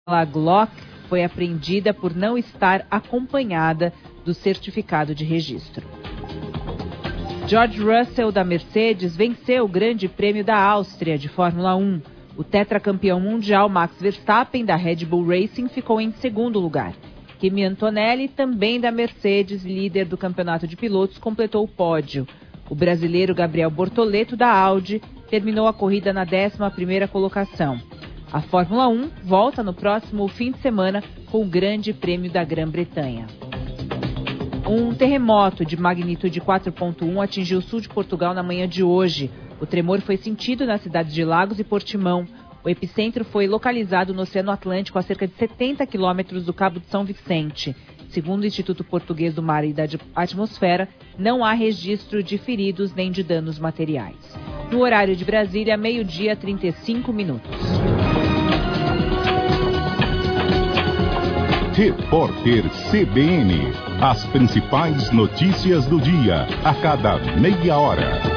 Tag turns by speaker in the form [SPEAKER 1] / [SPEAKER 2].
[SPEAKER 1] A Glock foi apreendida por não estar acompanhada do certificado de registro. George Russell, da Mercedes, venceu o Grande Prêmio da Áustria de Fórmula 1. O tetracampeão mundial Max Verstappen, da Red Bull Racing, ficou em segundo lugar. Kimi Antonelli, também da Mercedes, líder do campeonato de pilotos, completou o pódio. O brasileiro Gabriel Bortoleto, da Audi, terminou a corrida na 11ª colocação. A Fórmula 1 volta no próximo fim de semana com o Grande Prêmio da Grã-Bretanha. Um terremoto de magnitude 4.1 atingiu o sul de Portugal na manhã de hoje. O tremor foi sentido nas cidades de Lagos e Portimão. O epicentro foi localizado no Oceano Atlântico, a cerca de 70 quilômetros do Cabo de São Vicente. Segundo o Instituto Português do Mar e da Atmosfera, não há registro de feridos nem de danos materiais. No horário de Brasília, 12h35.
[SPEAKER 2] Repórter CBN. As principais notícias do dia, a cada meia hora.